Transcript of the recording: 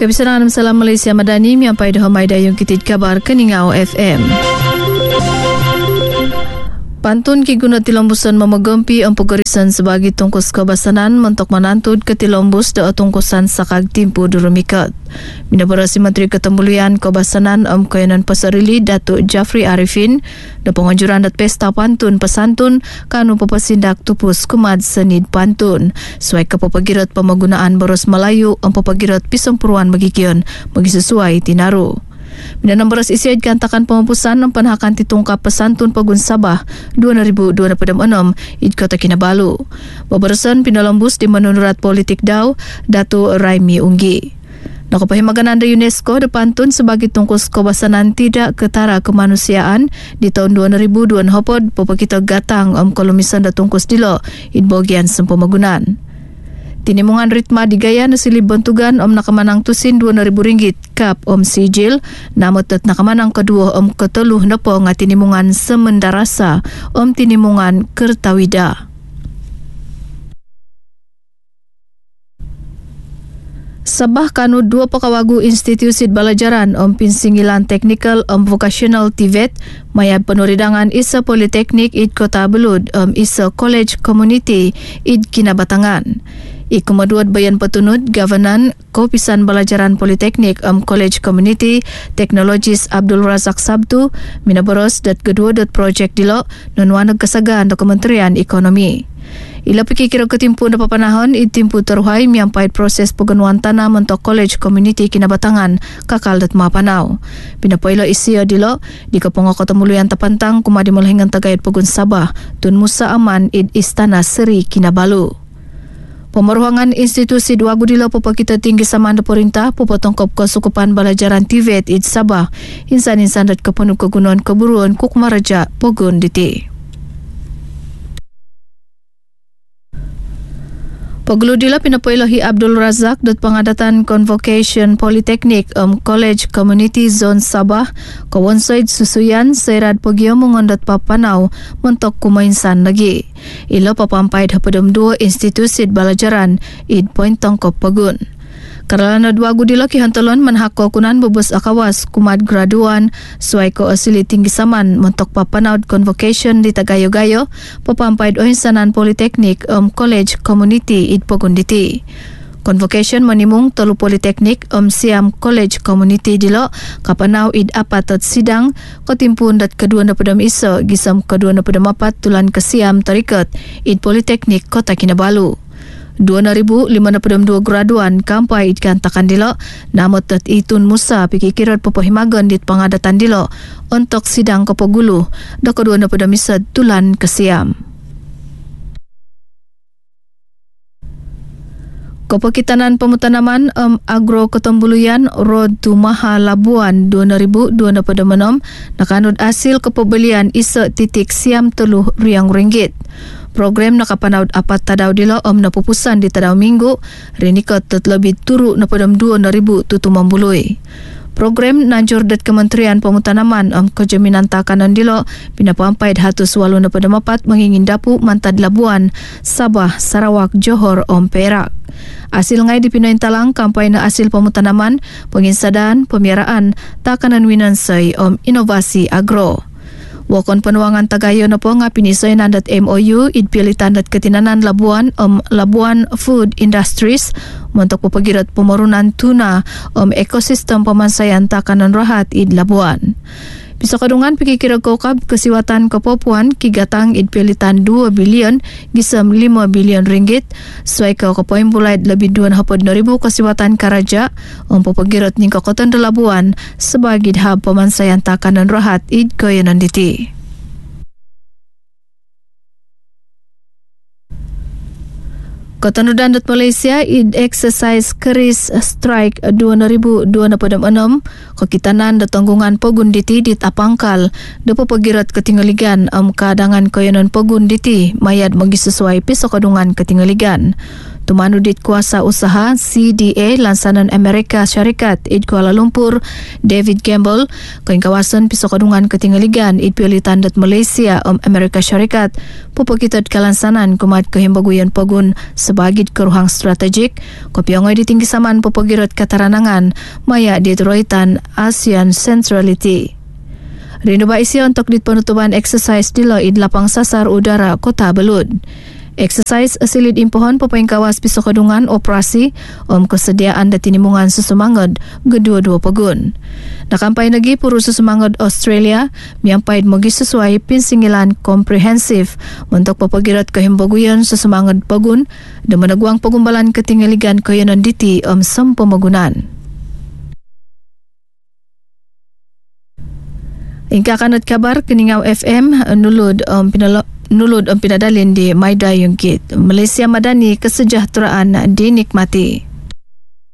Kabisaran Salam Malaysia Madani miampai dah maida yung kitid kabar Keningau FM. Pantun ki guna tilombusan mamagampi ang pagarisan sebagai tungkus kebasanan mentok manantud ke tilombus da tungkusan sakag timpu durumikat. Minabarasi Menteri Ketemuluyan Kebasanan Kayanan Pasarili Datuk Jafri Arifin da pengajuran dat pesta pantun pesantun kanu papasindak tupus kumad senid pantun. Suai kepapagirat pemagunaan Baros Melayu ang papagirat pisempuruan magikion bagi sesuai tinaru. Minanang beras isiad kantakan pemapusan ng panahakan titungkap pesantun Pagun Sabah 2026 id Kota Kinabalu. Babarasan pinalambus di menunurat politik daw Dato' Raimi Unggi. Nakapahimagan anda UNESCO de pantun sebagai tungkus kebasanan tidak ketara kemanusiaan di tahun 2002 hopod popakita gatang kolomisan da tungkus dilo id bagian sempemagunan. Tinimungan ritma digaya nasilib bantugan nakamanang tusin RM2,000 kap sijil namot at nakamanang kedua keteluh na po nga tinimungan semendarasa tinimungan Kertawida. Sabah kanu dua pakawagu institusi balajaran pinsingilan teknikal vocational TVET mayab penuridangan isa politeknik id Kota Belud isa college community id Kinabatangan. Ikumaduat bayan petunut Gawanan Kopisan Balajaran Politeknik College Community Teknologis Abdul Razak Sabtu minaboros dat kedua dat projek dilo nunwanag kasagaan do Kementerian Ekonomi. Ila pikikira ketimpu na papanahon itimpu teruhai miampait proses pegenuan tanah mentok College Community Kinabatangan kakal dat mapanaw. Pinapoilo isiya dilo di Kepongo Ketemuluyan Tapantang kumadi melahingan tagayat Pagun Sabah Tun Musa Aman id Istana Seri Kinabalu. Pemeruhangan institusi dua gudila popakita tinggi samanda perintah popotongkop kesukupan balajaran TVET id Sabah insan-insan dat kepenuh kegunaan keburuan Kukmaraja Pogun Diti. Pagludila pinapoilahi Abdul Razak dat pengadatan Convocation Politeknik College Community Zone Sabah kawansaid susuyan seirad pagyo mengondat papanaw mentok kumainsan lagi. Ila papampait hapadam dua institusi balajaran id point tongkop pagun. Karalana dua gudila kihantalon manhako kunan bubus akawas kumad graduan suai ko asili tinggi saman mentok papanaud convocation di Tagayo-gayo papampait ohinsanan politeknik college community id Pogunditi. Convocation manimung telu politeknik Siam College Community dilo kapanaw id apat at sidang kotimpun dat kedua na padam iso gisam kedua na padam apat tulan ke Siam Tarikat id Politeknik Kota Kinabalu. 2,562 graduan kampai id kantakan dilo namot dat Itun Musa pikikirot popohimagon dit pangadatan dilo untuk sidang Kopogulu da kedua na padam iso tulan ke Siam. Kepakitanan pemutanaman agro Ketemuluyan Road to Maha Labuan 2026 nakanod asil kepebelian isa titik Siam teluh riang ringgit. Program nakapanaud apat tadaw dilo napupusan di tadaw minggu rinikot tetlebih turu na padam 2,000 tutumambului. Program nanjur dat Kementerian Pemutanaman Kejaminan Takanan dilo pinapampait hatus walu na padam apat mangingin dapu mantad Labuan, Sabah, Sarawak, Johor, Perak. Asil ngay dipinoy talang kampay na asil pemutanaman, penginsadaan, pemiaraan, takanan winansay inovasi agro. Wakon penuangan Tagayo na po nga pinisoy nandat MOU idpilitan dat ketinanan Labuan Labuan Food Industries untuk papagirat pemarunan tuna ekosistem pemansayan takanan rahat id Labuan. Bisa kadungan pikikira kokab kesiwatan kepopuan kigatang idpilitan 2 bilion gisam 5 bilion ringgit suai ka kapoin bulait lebih 2,000 kesiwatan karaja papagirat ning Kota Labuan sebagai hab pemansayan takanan rahat id Kayanan Diti. Ketanudan dat Malaysia id exercise keris strike 2026 kekitanan da tanggungan Pogunditi dit apangkal da papagirat ketinggaligan kadangan Kayanan Pogunditi mayad magi sesuai piso kadungan ketinggaligan. Tumanudit kuasa usaha CDA Lansanan Amerika Syarikat id Kuala Lumpur David Gamble kain kawasan pisokadungan ketinggaligan id piolitan dat Malaysia Amerika Syarikat pupukitad kalansanan kumat kehimbaguyan pagun sebagit keruhang strategik kopiangoy ditinggi saman pupugirat kataranangan maya ditroitan ASEAN Centrality. Rindu ba isi untuk penutupan exercise di id lapang sasar udara Kota Belud. Exercise asilid impohon papaing kawas pisokadungan operasi kesediaan dan tinimungan susumangod kedua-dua pagun. Nakampay lagi puro susumangod Australia miampay mogi sesuai pinsingilan komprehensif untuk papagirat kahimbaguyan susumangod pagun dan menagwang pagumbalan ketinggaligan kayanan diti sempamagunan. Ingka kanat kabar Keningau FM nulud pinadalin di Maida Yungkit. Malaysia Madani kesejahteraan dinikmati.